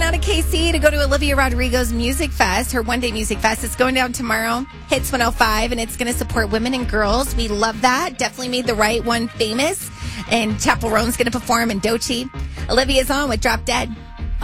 out of KC to go to Olivia Rodrigo's Music Fest, her one-day Music Fest. It's going down tomorrow, Hits 105, and it's going to support women and girls. We love that. Definitely made the right one famous. And Chappell Roan's going to perform, and Doechii. Olivia's on with Drop Dead.